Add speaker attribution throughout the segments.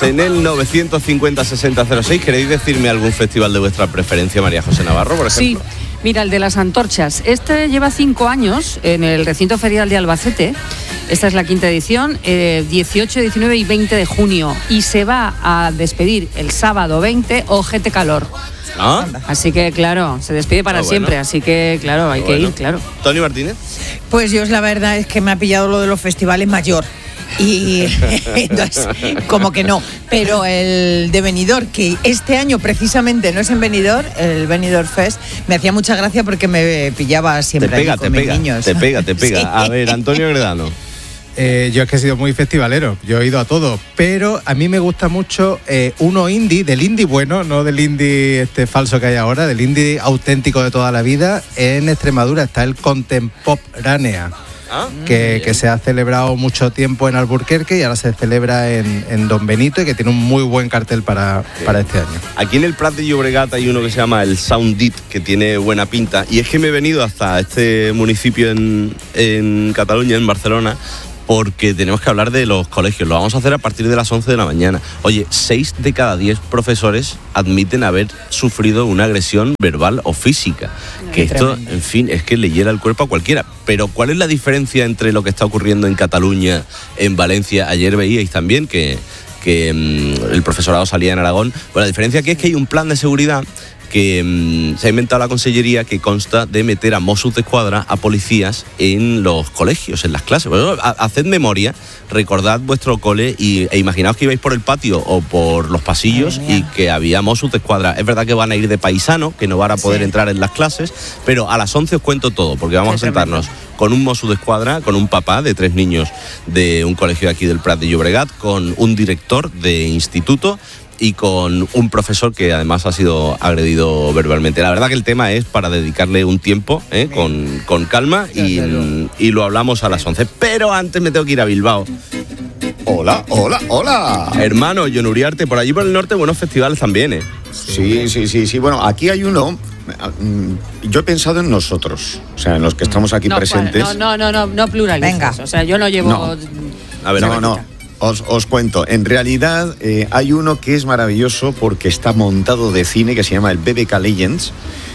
Speaker 1: en el 950-6006. ¿Queréis decirme algún festival de vuestra preferencia, María José Navarro, por ejemplo?
Speaker 2: Sí, mira, el de las antorchas. Este lleva 5 años en el recinto ferial de Albacete. Esta es la 5ª edición, 18, 19 y 20 de junio. Y se va a despedir el sábado 20, ojete calor.
Speaker 1: ¿Ah?
Speaker 2: Así que, claro, se despide para siempre. Así que, claro, hay que ir, claro.
Speaker 1: Tony Martínez.
Speaker 3: Pues yo, la verdad es que me ha pillado lo de los festivales mayor. Y entonces, como que no. Pero el de Benidorm, que este año precisamente no es en Benidorm, el Benidorm Fest, me hacía mucha gracia porque me pillaba siempre con mis niños.
Speaker 1: Te pega. Sí. A ver, Antonio Gredano.
Speaker 4: Yo es que he sido muy festivalero, yo he ido a todo, pero a mí me gusta mucho uno indie, del indie bueno, no del indie falso que hay ahora, del indie auténtico de toda la vida. En Extremadura está el Contemporánea, que se ha celebrado mucho tiempo en Alburquerque y ahora se celebra en Don Benito, y que tiene un muy buen cartel para este año.
Speaker 1: Aquí en el Prat de Llobregat hay uno que se llama el Soundit, que tiene buena pinta, y es que me he venido hasta este municipio en Cataluña, en Barcelona, porque tenemos que hablar de los colegios. Lo vamos a hacer a partir de las 11 de la mañana. Oye, 6 de cada 10 profesores admiten haber sufrido una agresión verbal o física. Que esto, en fin, es que le hiela el cuerpo a cualquiera. Pero ¿cuál es la diferencia entre lo que está ocurriendo en Cataluña, en Valencia? Ayer veíais también que el profesorado salía en Aragón. Bueno, la diferencia aquí es que hay un plan de seguridad que se ha inventado la Consellería, que consta de meter a Mossos d'Esquadra, a policías en los colegios, en las clases. Bueno, haced memoria, recordad vuestro cole e imaginaos que ibais por el patio o por los pasillos y que había Mossos d'Esquadra. Es verdad que van a ir de paisano, que no van a poder entrar en las clases, pero a las 11 os cuento todo, porque vamos a sentarnos con un Mossos d'Esquadra, con un papá de 3 niños de un colegio de aquí del Prat de Llobregat, con un director de instituto y con un profesor que además ha sido agredido verbalmente. La verdad que el tema es para dedicarle un tiempo con calma y lo hablamos a las 11. Pero antes me tengo que ir a Bilbao.
Speaker 5: Hola.
Speaker 1: Hermano, Jon Uriarte, por allí por el norte buenos festivales también,
Speaker 5: Sí. Bueno, aquí hay uno. Yo he pensado en nosotros, o sea, en los que estamos aquí presentes.
Speaker 2: No pluralices. Venga. O sea, yo no llevo...
Speaker 5: No.
Speaker 1: A ver,
Speaker 5: Os cuento, en realidad hay uno que es maravilloso porque está montado de cine, que se llama el BBK Legends.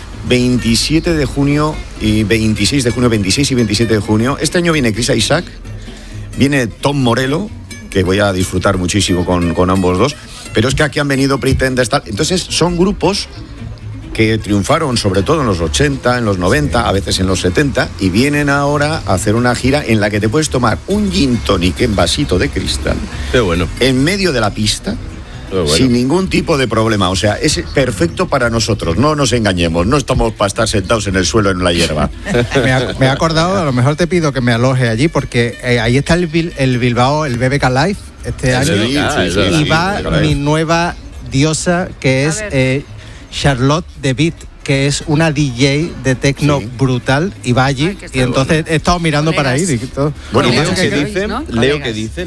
Speaker 5: 27 de junio y 26 de junio, 26 y 27 de junio. Este año viene Chris Isaac, viene Tom Morello, que voy a disfrutar muchísimo con ambos dos, pero es que aquí han venido Pretenders, tal. Entonces son grupos que triunfaron sobre todo en los 80, en los 90, a veces en los 70, y vienen ahora a hacer una gira en la que te puedes tomar un gin tonic en vasito de cristal.
Speaker 1: Qué bueno.
Speaker 5: En medio de la pista, sin ningún tipo de problema. O sea, es perfecto para nosotros, no nos engañemos, no estamos para estar sentados en el suelo en la hierba.
Speaker 4: Me he acordado, a lo mejor te pido que me aloje allí, porque ahí está el Bilbao, el BBK Live, este año, y va mi nueva diosa, que es Charlotte de Beat, que es una DJ de techno brutal, y va allí, y entonces he estado mirando para ir y todo.
Speaker 1: Bueno, Leo que dice.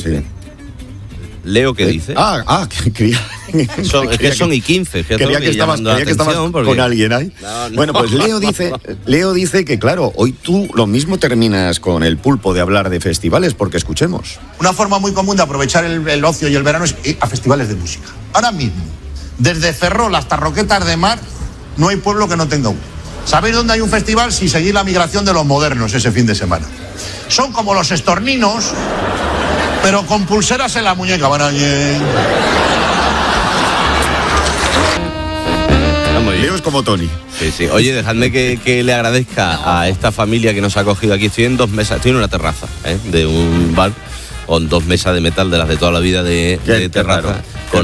Speaker 1: Son y 15.
Speaker 5: Quería que estabas con alguien ahí. No. Bueno, pues Leo dice que, claro, hoy tú lo mismo terminas con el pulpo de hablar de festivales, porque escuchemos.
Speaker 6: Una forma muy común de aprovechar el ocio y el verano es ir a festivales de música. Ahora mismo, desde Ferrol hasta Roquetas de Mar, no hay pueblo que no tenga uno. ¿Sabéis dónde hay un festival? Si seguís la migración de los modernos ese fin de semana. Son como los estorninos, pero con pulseras en la muñeca. Van allí.
Speaker 5: Leo es como Tony.
Speaker 1: Sí. Oye, dejadme que le agradezca a esta familia que nos ha acogido aquí. Estoy en 2 mesas, estoy en una terraza de un bar con 2 mesas de metal de las de toda la vida de terraza, con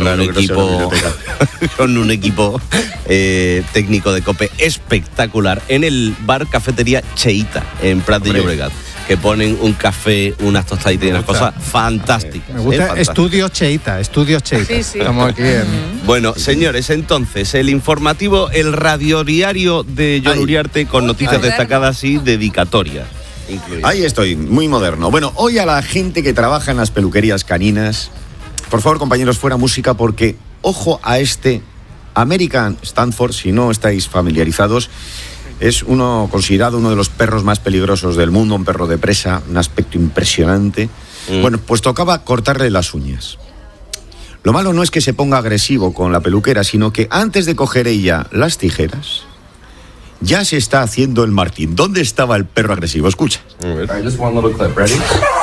Speaker 1: un equipo técnico de COPE espectacular en el bar cafetería Cheita en Prat de Llobregat, que ponen un café, unas tostaditas y unas cosas fantásticas.
Speaker 4: Me gusta Estudios Cheita.
Speaker 2: Sí.
Speaker 4: Estamos aquí
Speaker 1: Bueno, señores, entonces, el informativo, el radiodiario de Jon Uriarte con noticias destacadas y dedicatorias.
Speaker 5: Ahí estoy, muy moderno. Bueno, hoy a la gente que trabaja en las peluquerías caninas, por favor, compañeros, fuera música, porque ojo a este American Stanford, si no estáis familiarizados. Es considerado uno de los perros más peligrosos del mundo, un perro de presa, un aspecto impresionante. Bueno, pues tocaba cortarle las uñas. Lo malo no es que se ponga agresivo con la peluquera, sino que antes de coger ella las tijeras, ya se está haciendo el Martín. ¿Dónde estaba el perro agresivo? Escucha.
Speaker 1: Just one little clip, ready?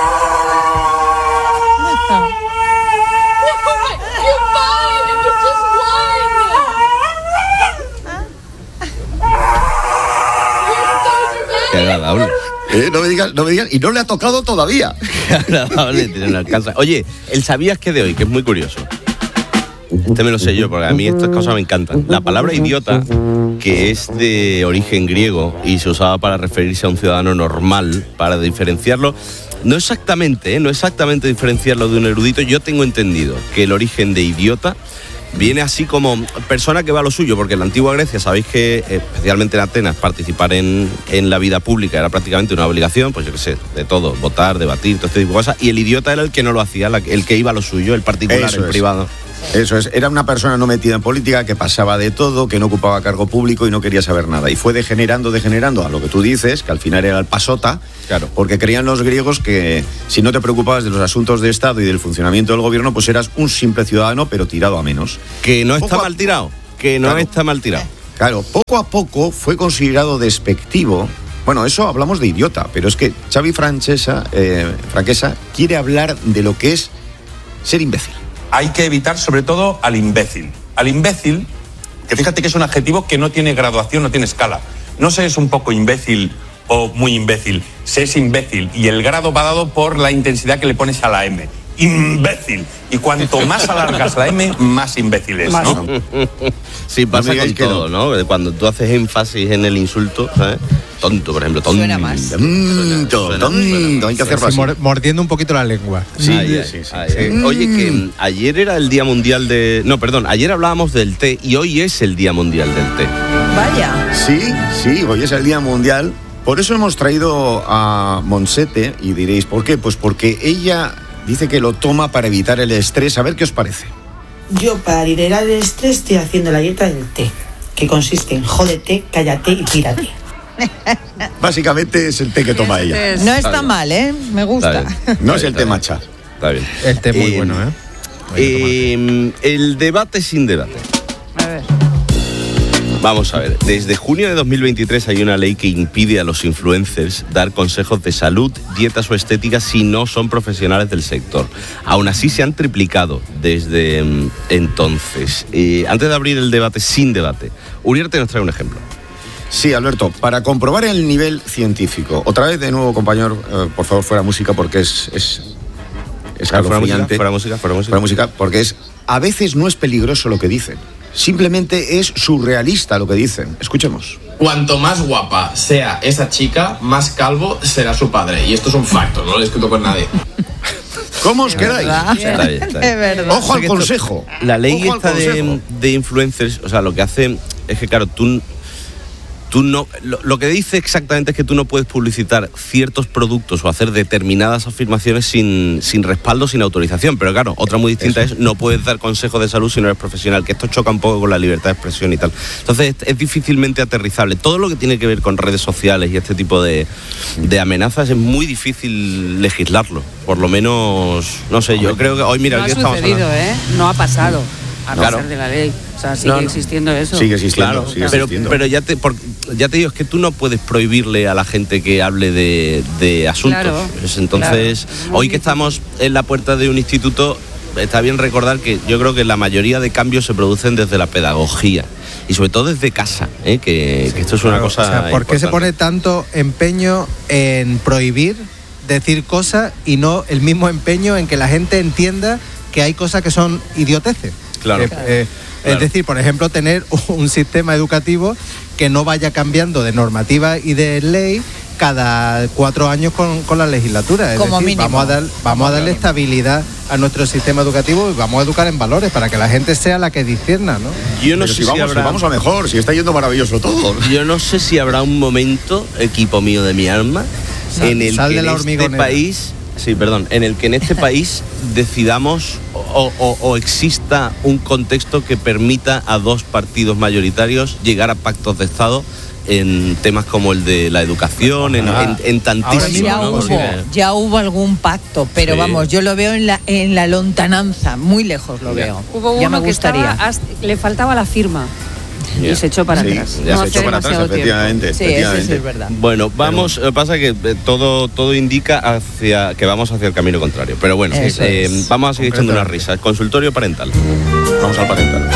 Speaker 1: Qué agradable.
Speaker 5: No me digas, y no le ha tocado todavía.
Speaker 1: Qué agradable, no alcanza. Oye, el sabías que de hoy, que es muy curioso. Este me lo sé yo, porque a mí estas cosas me encantan. La palabra idiota, que es de origen griego y se usaba para referirse a un ciudadano normal, para diferenciarlo, no exactamente diferenciarlo de un erudito. Yo tengo entendido que el origen de idiota viene así como persona que va a lo suyo, porque en la antigua Grecia sabéis que, especialmente en Atenas, participar en la vida pública era prácticamente una obligación, pues yo qué sé, de todo, votar, debatir, todo este tipo de cosas, y el idiota era el que no lo hacía, el que iba a lo suyo, el particular, el privado.
Speaker 5: Eso es, era una persona no metida en política, que pasaba de todo, que no ocupaba cargo público y no quería saber nada. Y fue degenerando a lo que tú dices, que al final era el pasota,
Speaker 1: claro,
Speaker 5: porque creían los griegos que si no te preocupabas de los asuntos de Estado y del funcionamiento del gobierno, pues eras un simple ciudadano, pero tirado a menos.
Speaker 1: Que no está mal tirado, está mal tirado.
Speaker 5: Claro, poco a poco fue considerado despectivo. Bueno, eso hablamos de idiota, pero es que Xavi Franquesa quiere hablar de lo que es ser imbécil.
Speaker 7: Hay que evitar sobre todo al imbécil. Al imbécil, que fíjate que es un adjetivo que no tiene graduación, no tiene escala. No se es un poco imbécil o muy imbécil, se es imbécil y el grado va dado por la intensidad que le pones a la M. Imbécil. Y cuanto más alargas la M, más imbécil es, ¿no?
Speaker 1: Sí, pasa con todo, ¿no? Cuando tú haces énfasis en el insulto, ¿sabes? Tonto, por ejemplo, tonto.
Speaker 3: Suena más.
Speaker 5: Tonto, hay que hacerlo así.
Speaker 4: Mordiendo un poquito la lengua.
Speaker 5: Sí.
Speaker 1: Oye, que ayer era el Día Mundial de... No, perdón, ayer hablábamos del té y hoy es el Día Mundial del té.
Speaker 3: Vaya.
Speaker 5: Sí, hoy es el Día Mundial. Por eso hemos traído a Montsete y diréis, ¿por qué? Pues porque ella dice que lo toma para evitar el estrés. A ver qué os parece.
Speaker 8: Yo, para liberar el estrés, estoy haciendo la dieta del té, que consiste en jódete, cállate y tírate.
Speaker 5: Básicamente es el té que toma ella.
Speaker 3: No está mal, ¿eh? Me gusta.
Speaker 5: No es el té matcha.
Speaker 1: Está bien.
Speaker 4: El té muy bueno, ¿eh?
Speaker 1: El debate sin debate.
Speaker 2: A ver.
Speaker 1: Vamos a ver, desde junio de 2023 hay una ley que impide a los influencers dar consejos de salud, dietas o estética si no son profesionales del sector. Aún así se han triplicado desde entonces. Antes de abrir el debate sin debate, Uriarte nos trae un ejemplo.
Speaker 5: Sí, Alberto, para comprobar el nivel científico. Otra vez de nuevo, compañero, por favor, fuera música porque es escalofriante.
Speaker 1: Fuera música,
Speaker 5: porque a veces no es peligroso lo que dicen. Simplemente es surrealista lo que dicen. Escuchemos.
Speaker 9: Cuanto más guapa sea esa chica, más calvo será su padre. Y esto es un facto, no lo discuto con nadie.
Speaker 5: ¿Cómo os quedáis?
Speaker 1: Está bien.
Speaker 3: Es verdad.
Speaker 5: Ojo al consejo.
Speaker 1: La ley esta de influencers, o sea, lo que hace es que, claro, tú no, lo que dice exactamente es que tú no puedes publicitar ciertos productos o hacer determinadas afirmaciones sin respaldo, sin autorización. Pero claro, otra muy distinta es no puedes dar consejos de salud si no eres profesional, que esto choca un poco con la libertad de expresión y tal. Entonces es difícilmente aterrizable. Todo lo que tiene que ver con redes sociales y este tipo de amenazas es muy difícil legislarlo. Por lo menos, no sé, yo creo que hoy, mira,
Speaker 2: no
Speaker 1: aquí
Speaker 2: ha
Speaker 1: estamos
Speaker 2: sucedido,
Speaker 1: hablando.
Speaker 2: No ha pasado. A
Speaker 1: Claro.
Speaker 2: pesar de la ley. O sea, sigue existiendo eso.
Speaker 5: Sigue existiendo,
Speaker 1: Claro, pero ya te digo, es que tú no puedes prohibirle a la gente que hable de asuntos.
Speaker 2: Claro,
Speaker 1: Entonces,
Speaker 2: claro.
Speaker 1: hoy que estamos en la puerta de un instituto, está bien recordar que yo creo que la mayoría de cambios se producen desde la pedagogía y sobre todo desde casa, que esto es una cosa.
Speaker 4: O sea, ¿por qué se
Speaker 1: importante.
Speaker 4: pone tanto empeño en prohibir decir cosas y no el mismo empeño en que la gente entienda que hay cosas que son idioteces?
Speaker 1: Claro.
Speaker 4: Es decir, por ejemplo, tener un sistema educativo que no vaya cambiando de normativa y de ley cada 4 años con la legislatura. Es
Speaker 3: Como
Speaker 4: decir,
Speaker 3: mínimo.
Speaker 4: vamos a darle estabilidad a nuestro sistema educativo y vamos a educar en valores para que la gente sea la que discierna, ¿no?
Speaker 1: Yo no
Speaker 5: Pero
Speaker 1: sé
Speaker 5: si vamos a mejor, si está yendo maravilloso todo.
Speaker 1: Yo no sé si habrá un momento, equipo mío de mi alma, en el
Speaker 4: Sal
Speaker 1: que
Speaker 4: de la
Speaker 1: en este
Speaker 4: hormigonera.
Speaker 1: país, en el que en este país decidamos o exista un contexto que permita a dos partidos mayoritarios llegar a pactos de Estado en temas como el de la educación, en tantísimos.
Speaker 3: Ya hubo algún pacto, pero vamos, yo lo veo en la lontananza, muy lejos lo veo.
Speaker 2: Hubo
Speaker 3: ya
Speaker 2: uno
Speaker 3: me gustaría.
Speaker 2: que le faltaba la firma. Y se echó para atrás.
Speaker 5: Ya se echó para atrás, efectivamente.
Speaker 3: Sí, eso sí es verdad.
Speaker 1: Bueno, vamos, pasa que todo indica hacia que vamos hacia el camino contrario. Pero bueno, vamos a seguir echando unas risas. Consultorio parental.
Speaker 5: Vamos al parental.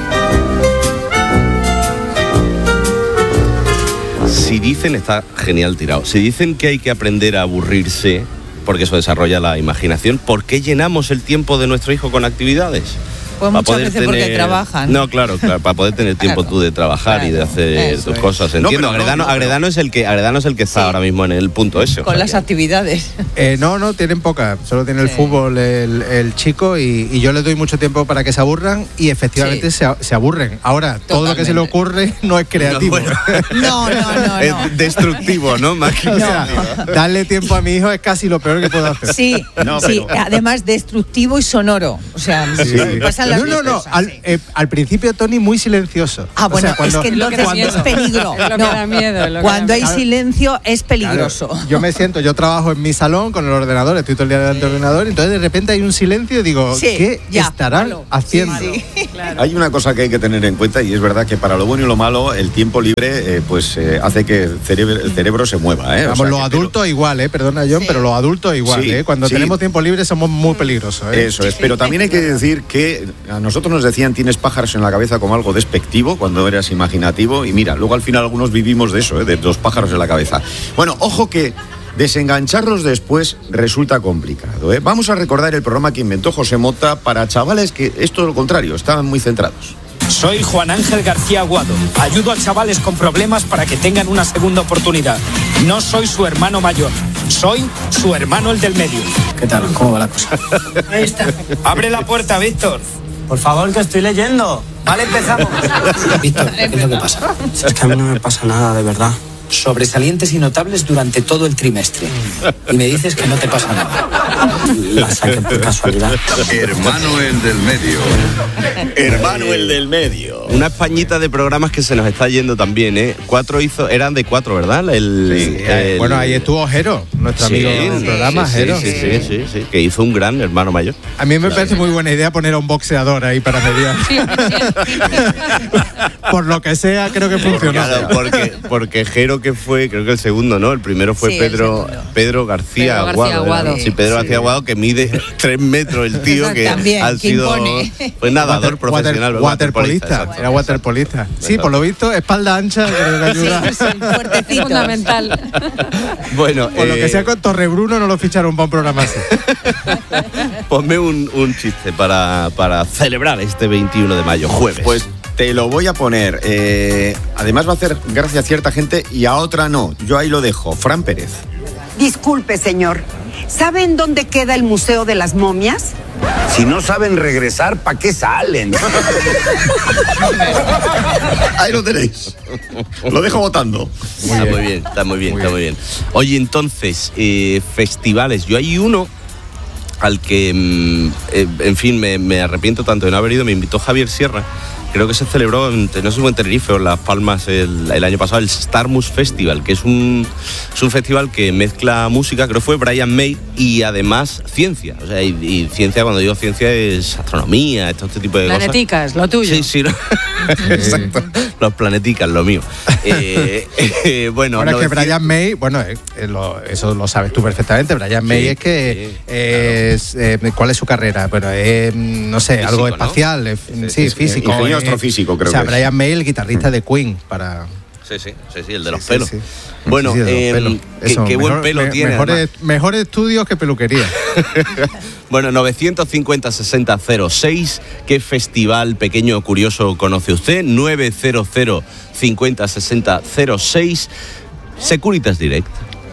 Speaker 1: Si dicen, está genial tirado, si dicen que hay que aprender a aburrirse, porque eso desarrolla la imaginación, ¿por qué llenamos el tiempo de nuestro hijo con actividades?
Speaker 3: Pues muchas veces porque trabajan.
Speaker 1: No, claro, para poder tener tiempo tú de trabajar y de hacer tus cosas. Entiendo, Agredano es el que está ahora mismo en el punto ese.
Speaker 3: Con las actividades.
Speaker 4: No, tienen pocas. Solo tiene el fútbol el chico y yo les doy mucho tiempo para que se aburran y efectivamente se aburren. Ahora, todo lo que se le ocurre no es creativo.
Speaker 3: No.
Speaker 1: Es destructivo, ¿no? Más que
Speaker 4: darle tiempo a mi hijo es casi lo peor que puedo hacer.
Speaker 3: Sí, además destructivo y sonoro. O sea, pasa
Speaker 4: No. Al principio, Tony, muy silencioso.
Speaker 3: Bueno, o sea, es que entonces es peligro.
Speaker 2: Es lo que da miedo.
Speaker 3: Cuando hay silencio es peligroso.
Speaker 4: Claro, yo trabajo en mi salón con el ordenador, estoy todo el día delante del ordenador, entonces de repente hay un silencio y digo, ¿qué estarán haciendo?
Speaker 3: Claro.
Speaker 5: Hay una cosa que hay que tener en cuenta y es verdad que para lo bueno y lo malo el tiempo libre hace que el cerebro se mueva.
Speaker 4: Vamos, los adultos igual, perdona John, pero los adultos igual. Cuando tenemos tiempo libre somos muy peligrosos.
Speaker 5: Eso es, pero también hay que decir que a nosotros nos decían tienes pájaros en la cabeza como algo despectivo cuando eras imaginativo y mira, luego al final algunos vivimos de eso, de los pájaros en la cabeza. Bueno, ojo que desengancharlos después resulta complicado. Vamos a recordar el programa que inventó José Mota para chavales que es todo lo contrario, estaban muy centrados.
Speaker 10: Soy Juan Ángel García Aguado. Ayudo a chavales con problemas para que tengan una segunda oportunidad. No soy su hermano mayor, soy su hermano el del medio.
Speaker 11: ¿Qué tal? ¿Cómo va la cosa?
Speaker 10: Ahí está. Abre la puerta, Víctor.
Speaker 11: Por favor, que estoy leyendo. Vale, empezamos. Víctor, ¿qué es lo que pasa?
Speaker 10: Es que a mí no me pasa nada, de verdad.
Speaker 11: Sobresalientes y notables durante todo el trimestre. Y me dices que no te pasa nada. La saqué por casualidad.
Speaker 12: Hermano el del medio.
Speaker 5: Hermano el del medio.
Speaker 1: Una españita de programas que se nos está yendo también, eran de 4, ¿verdad?
Speaker 4: Bueno, ahí estuvo Jero, nuestro amigo del programa, Jero.
Speaker 1: Sí, que hizo un gran hermano mayor.
Speaker 4: A mí me parece muy buena idea poner a un boxeador ahí para mediar. Por lo que sea, creo que funcionó.
Speaker 1: Claro, porque Jero, que fue, creo que el segundo, ¿no? El primero fue Pedro García Aguado. Sí, Pedro García Aguado, que mide 3 metros el tío, que ha sido pues nadador profesional.
Speaker 4: Waterpolista, era waterpolista. Sí, por lo visto, espalda ancha, creo que ayuda.
Speaker 3: Fuertecito.
Speaker 2: Fundamental.
Speaker 1: Bueno,
Speaker 4: por lo que sea, con Torrebruno no lo ficharon para un programa así.
Speaker 1: Ponme un chiste para celebrar este 21 de mayo, jueves.
Speaker 5: Pues te lo voy a poner. Además va a hacer gracia a cierta gente y a otra no. Yo ahí lo dejo. Fran Pérez.
Speaker 13: Disculpe, señor. ¿Saben dónde queda el Museo de las Momias?
Speaker 12: Si no saben regresar, ¿para qué salen?
Speaker 5: Ahí lo tenéis. Lo dejo votando.
Speaker 1: Está muy bien. Oye, entonces, festivales. Yo hay uno al que, en fin, me arrepiento tanto de no haber ido. Me invitó Javier Sierra. Creo que se celebró, no sé si fue en Tenerife o en Las Palmas el año pasado, el Starmus Festival, que es un festival que mezcla música, creo que fue Brian May, y además ciencia. O sea, y ciencia, cuando digo ciencia, es astronomía, este tipo de
Speaker 2: planeticas,
Speaker 1: cosas.
Speaker 2: Lo tuyo.
Speaker 1: Sí, ¿no? Exacto. Los planeticas, lo mío. Bueno,
Speaker 4: es que Brian May, eso lo sabes tú perfectamente. Brian May es que ¿cuál es su carrera? Bueno, no sé, físico, algo espacial, ¿no? Físico.
Speaker 5: Ingeniero astrofísico, creo que es.
Speaker 4: O sea, Brian May, el guitarrista de Queen, para...
Speaker 1: Sí, el de los pelos.
Speaker 4: Sí.
Speaker 1: Bueno, qué buen pelo tiene.
Speaker 4: Mejores estudios que peluquería.
Speaker 1: Bueno, 950-60-06. ¿Qué festival pequeño o curioso conoce usted? 900-50-60-06. Securitas Direct.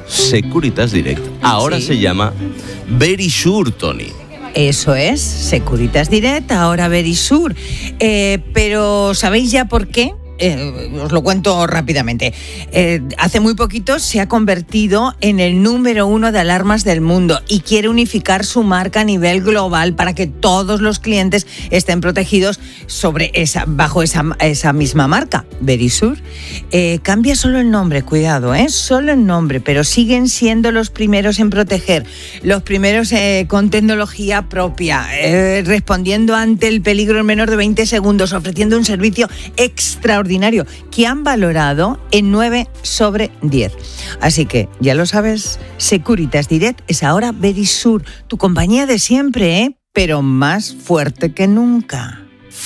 Speaker 1: Ahora se llama Verisure, Tony.
Speaker 3: Eso es, Securitas Direct, ahora Verisure. Pero ¿sabéis ya por qué? os lo cuento rápidamente. Hace muy poquito se ha convertido en el número 1 de alarmas del mundo y quiere unificar su marca a nivel global para que todos los clientes estén protegidos bajo esa misma marca, Verisur. Cambia solo el nombre, cuidado, solo el nombre, pero siguen siendo los primeros en proteger, los primeros con tecnología propia, respondiendo ante el peligro en menos de 20 segundos, ofreciendo un servicio extraordinario que han valorado en 9 sobre 10. Así que, ya lo sabes, Securitas Direct es ahora Verisur, tu compañía de siempre, pero más fuerte que nunca.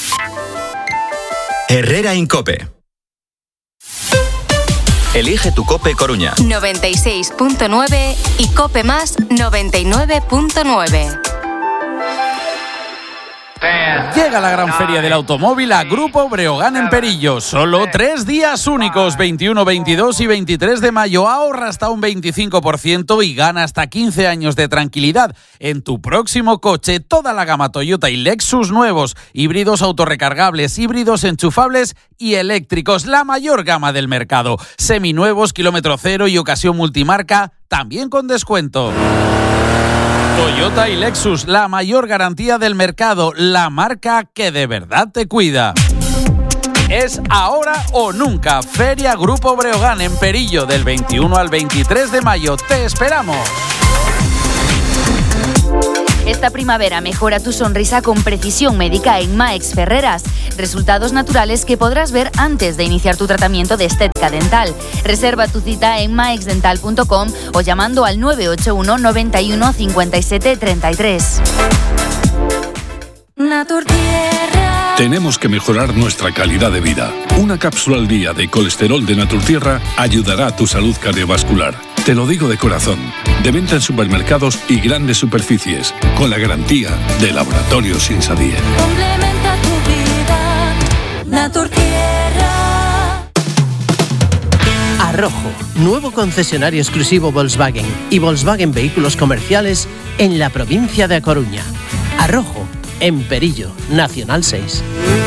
Speaker 14: Herrera Incope. Elige tu Cope Coruña.
Speaker 15: 96.9 y Cope Más 99.9.
Speaker 16: Llega la gran feria del automóvil a Grupo Breogán en Perillo. Solo 3 días únicos, 21, 22 y 23 de mayo. Ahorra hasta un 25% y gana hasta 15 años de tranquilidad en tu próximo coche. Toda la gama Toyota y Lexus nuevos, híbridos autorrecargables, híbridos enchufables y eléctricos. La mayor gama del mercado. Seminuevos, kilómetro cero y ocasión multimarca, también con descuento. Toyota y Lexus, la mayor garantía del mercado, la marca que de verdad te cuida. Es ahora o nunca. Feria Grupo Breogán en Perillo, del 21 al 23 de mayo. ¡Te esperamos!
Speaker 15: Esta primavera mejora tu sonrisa con precisión médica en Maex Ferreras. Resultados naturales que podrás ver antes de iniciar tu tratamiento de estética dental. Reserva tu cita en maexdental.com o llamando al 981 91 57 33.
Speaker 17: Naturtierra. Tenemos que mejorar nuestra calidad de vida. Una cápsula al día de colesterol de Naturtierra ayudará a tu salud cardiovascular. Te lo digo de corazón. De venta en supermercados y grandes superficies, con la garantía de Laboratorios Insadir.
Speaker 15: Complementa tu vida, Naturtierra.
Speaker 18: Arrojo, nuevo concesionario exclusivo Volkswagen y Volkswagen Vehículos Comerciales en la provincia de A Coruña. Arrojo, en Perillo, Nacional 6.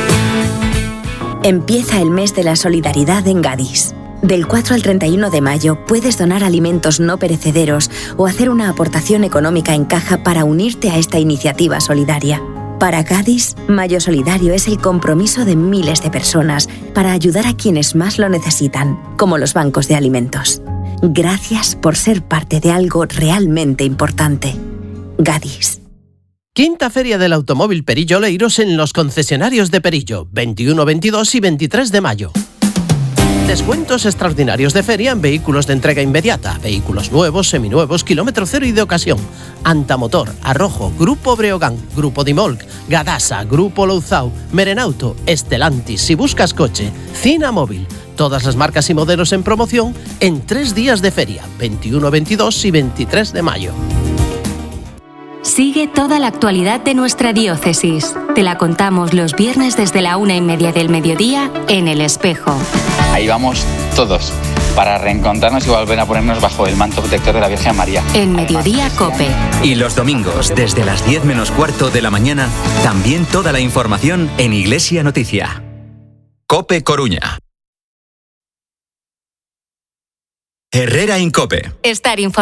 Speaker 19: Empieza el mes de la solidaridad en Gadis. Del 4 al 31 de mayo puedes donar alimentos no perecederos o hacer una aportación económica en caja para unirte a esta iniciativa solidaria. Para Gadis, Mayo Solidario es el compromiso de miles de personas para ayudar a quienes más lo necesitan, como los bancos de alimentos. Gracias por ser parte de algo realmente importante. Gadis.
Speaker 18: Quinta Feria del Automóvil Perillo Oleiros en los concesionarios de Perillo, 21, 22 y 23 de mayo. Descuentos extraordinarios de feria en vehículos de entrega inmediata, vehículos nuevos, seminuevos, kilómetro cero y de ocasión. Antamotor, Arrojo, Grupo Breogán, Grupo Dimolc, Gadasa, Grupo Louzao, Merenauto, Estelantis, si buscas coche, Cina Móvil. Todas las marcas y modelos en promoción en 3 días de feria, 21, 22 y 23 de mayo.
Speaker 15: Sigue toda la actualidad de nuestra diócesis. Te la contamos los viernes desde la 1:30 del mediodía en El Espejo.
Speaker 20: Ahí vamos todos, para reencontrarnos y volver a ponernos bajo el manto protector de la Virgen María.
Speaker 15: En Mediodía Cope.
Speaker 14: Y los domingos, desde las 10 menos cuarto de la mañana, también toda la información en Iglesia Noticia. Cope Coruña. Herrera Incope.
Speaker 15: Estar informado.